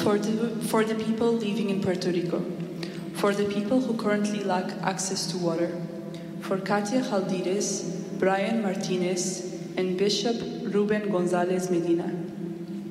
for the people living in Puerto Rico, for the people who currently lack access to water, for Katia Jaldires, Brian Martinez, and Bishop Ruben Gonzalez Medina,